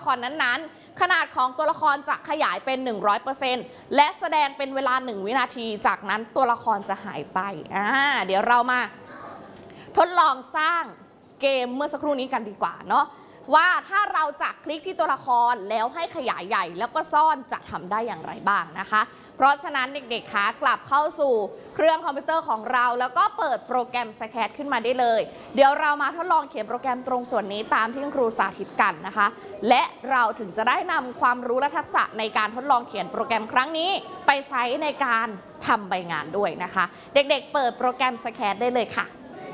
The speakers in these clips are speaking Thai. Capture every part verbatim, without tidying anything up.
รนั้นๆขนาดของตัวละครจะขยายเป็น หนึ่งร้อยเปอร์เซ็นต์ และแสดงเป็นเวลาหนึ่งวินาทีจากนั้นตัวละครจะหายไปอ่าเดี๋ยวเรามาทดลองสร้างเกมเมื่อสักครู่นี้กันดีกว่าเนาะว่าถ้าเราจะคลิกที่ตัวละครแล้วให้ขยายใหญ่แล้วก็ซ่อนจะทำได้อย่างไรบ้างนะคะเพราะฉะนั้นเด็กๆคะกลับเข้าสู่เครื่องคอมพิวเตอร์ของเราแล้วก็เปิดโปรแกรม สแคท ขึ้นมาได้เลยเดี๋ยวเรามาทดลองเขียนโปรแกรมตรงส่วนนี้ตามที่คุณครูสาธิตกันนะคะและเราถึงจะได้นำความรู้และทักษะในการทดลองเขียนโปรแกรมครั้งนี้ไปใช้ในการทำใบงานด้วยนะคะเด็กๆเปิดโปรแกรม สแคท ได้เลยค่ะ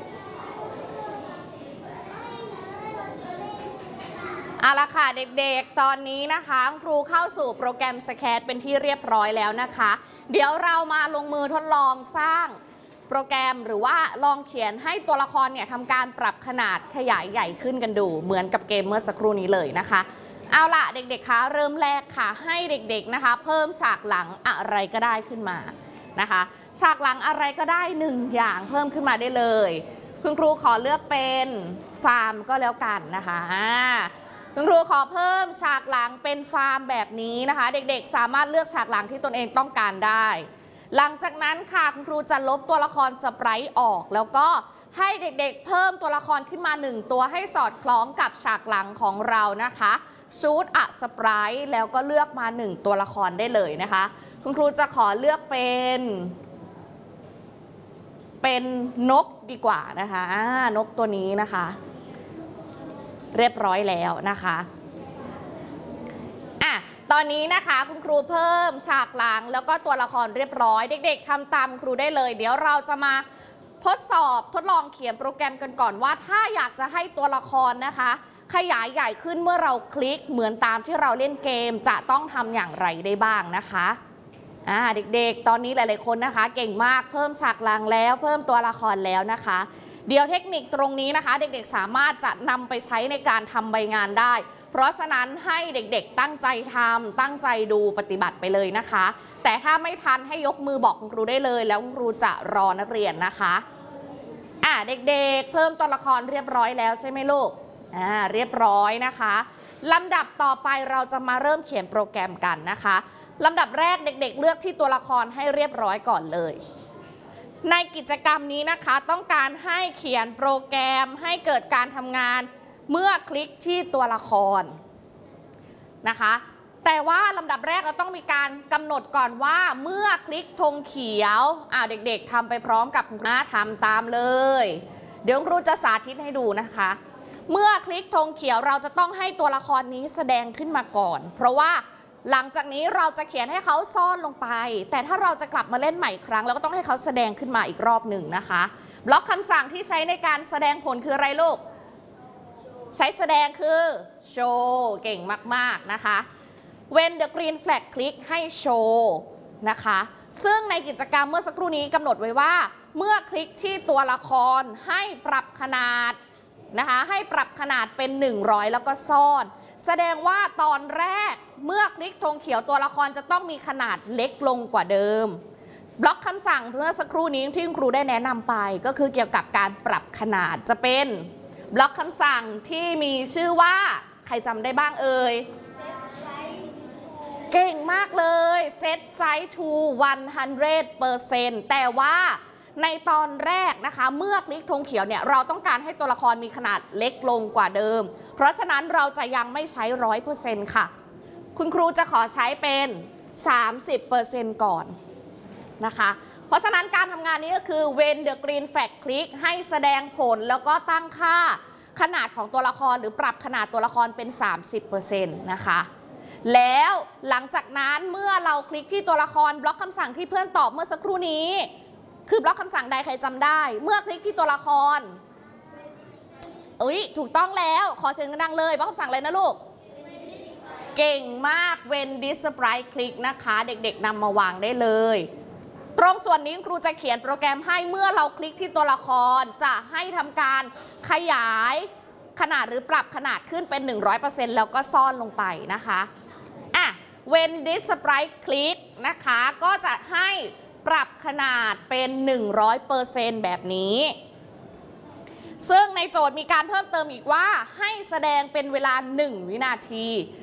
เอาละค่ะเด็กๆตอนนี้นะคะครูเข้าสู่โปรแกรม สแคท เป็นที่เรียบร้อยแล้วนะคะเดี๋ยวเรามาลงมือทดลองสร้างโปรแกรมหรือว่าลองเขียนให้ตัวละครเนี่ยทำการปรับขนาดขยายใหญ่ขึ้นกันดูเหมือนกับเกมเมื่อสักครู่นี้เลยนะคะเอาล่ะเด็กๆคะเริ่มแรกค่ะให้เด็กๆนะคะเพิ่มฉากหลังอะไรก็ได้ขึ้นมานะคะฉากหลังอะไรก็ได้หนึ่งอย่างเพิ่มขึ้นมาได้เลยคุณครูขอเลือกเป็นฟาร์มก็แล้วกันนะคะคุณครูขอเพิ่มฉากหลังเป็นฟาร์มแบบนี้นะคะเด็กๆสามารถเลือกฉากหลังที่ตนเองต้องการได้หลังจากนั้นค่ะคุณครูจะลบตัวละครสไปรท์ออกแล้วก็ให้เด็กๆเพิ่มตัวละครขึ้นมาหนึ่งตัวให้สอดคล้องกับฉากหลังของเรานะคะชูดอะสไปรท์แล้วก็เลือกมาหนึ่งตัวละครได้เลยนะคะคุณครูจะขอเลือกเป็นเป็นนกดีกว่านะคะนกตัวนี้นะคะเรียบร้อยแล้วนะคะอ่ะตอนนี้นะคะคุณครูเพิ่มฉากหลังแล้วก็ตัวละครเรียบร้อยเด็กๆทำตามครูได้เลยเดี๋ยวเราจะมาทดสอบทดลองเขียนโปรแกรมกันก่อนว่าถ้าอยากจะให้ตัวละครนะคะขยายใหญ่ขึ้นเมื่อเราคลิกเหมือนตามที่เราเล่นเกมจะต้องทำอย่างไรได้บ้างนะคะอ่าเด็กๆตอนนี้หลายๆคนนะคะเก่งมากเพิ่มฉากหลังแล้วเพิ่มตัวละครแล้วนะคะเดี๋ยวเทคนิคตรงนี้นะคะเด็กๆสามารถจะนำไปใช้ในการทำใบงานได้เพราะฉะนั้นให้เด็กๆตั้งใจทำตั้งใจดูปฏิบัติไปเลยนะคะแต่ถ้าไม่ทันให้ยกมือบอกคุณครูได้เลยแล้วคุณครูจะรอนักเรียนนะคะอ่ะเด็กๆเพิ่มตัวละครเรียบร้อยแล้วใช่ไหมลูกอ่าเรียบร้อยนะคะลำดับต่อไปเราจะมาเริ่มเขียนโปรแกรมกันนะคะลำดับแรกเด็กๆเลือกที่ตัวละครให้เรียบร้อยก่อนเลยในกิจกรรมนี้นะคะต้องการให้เขียนโปรแกรมให้เกิดการทำงานเมื่อคลิกที่ตัวละครนะคะแต่ว่าลำดับแรกเราต้องมีการกำหนดก่อนว่าเมื่อคลิกธงเขียวอ่าเด็กๆทำไปพร้อมกับคุณครูทำตามเลยเดี๋ยวครูจะสาธิตให้ดูนะคะเมื่อคลิกธงเขียวเราจะต้องให้ตัวละครนี้แสดงขึ้นมาก่อนเพราะว่าหลังจากนี้เราจะเขียนให้เขาซ่อนลงไปแต่ถ้าเราจะกลับมาเล่นใหม่อีกครั้งเราก็ต้องให้เขาแสดงขึ้นมาอีกรอบหนึ่งนะคะบล็อกคำสั่งที่ใช้ในการแสดงผลคืออะไรลูกใช้แสดงคือ show เก่งมากๆนะคะ when the green flag click ให้ show นะคะซึ่งในกิจกรรมเมื่อสักครู่นี้กำหนดไว้ว่าเมื่อคลิกที่ตัวละครให้ปรับขนาดนะคะให้ปรับขนาดเป็นหนึ่งร้อยแล้วก็ซ่อนแสดงว่าตอนแรกเมื่อคลิกธงเขียวตัวละครจะต้องมีขนาดเล็กลงกว่าเดิมบล็อกคำสั่งเมื่อสักครู่นี้ที่คุณครูได้แนะนำไปก็คือเกี่ยวกับการปรับขนาดจะเป็นบล็อกคำสั่งที่มีชื่อว่าใครจำได้บ้างเอ่ยเก่งมากเลย set size to one hundred percent แต่ว่าในตอนแรกนะคะเมื่อคลิกธงเขียวเนี่ยเราต้องการให้ตัวละครมีขนาดเล็กลงกว่าเดิมเพราะฉะนั้นเราจะยังไม่ใช้ ร้อยเปอร์เซ็นต์ ค่ะคุณครูจะขอใช้เป็น สามสิบเปอร์เซ็นต์ ก่อนนะคะเพราะฉะนั้นการทำงานนี้ก็คือ when the green flag click ให้แสดงผลแล้วก็ตั้งค่าขนาดของตัวละครหรือปรับขนาดตัวละครเป็น สามสิบเปอร์เซ็นต์ นะคะแล้วหลังจากนั้นเมื่อเราคลิกที่ตัวละครบล็อกคำสั่งที่เพื่อนตอบเมื่อสักครู่นี้คือบล็อกคำสั่งใดใครจำได้เมื่อคลิกที่ตัวละครเอ้ยถูกต้องแล้วขอเสียงดังเลยบล็อกคำสั่งเลยนะลูกเก่งมาก when this sprite click นะคะเด็กๆนำมาวางได้เลยตรงส่วนนี้ครูจะเขียนโปรแกรมให้เมื่อเราคลิกที่ตัวละครจะให้ทำการขยายขนาดหรือปรับขนาดขึ้นเป็น หนึ่งร้อยเปอร์เซ็นต์ แล้วก็ซ่อนลงไปนะคะอ่ะ when this sprite click นะคะก็จะให้ปรับขนาดเป็น หนึ่งร้อยเปอร์เซ็นต์ แบบนี้ซึ่งในโจทย์มีการเพิ่มเติมอีกว่าให้แสดงเป็นเวลาหนึ่งวินาที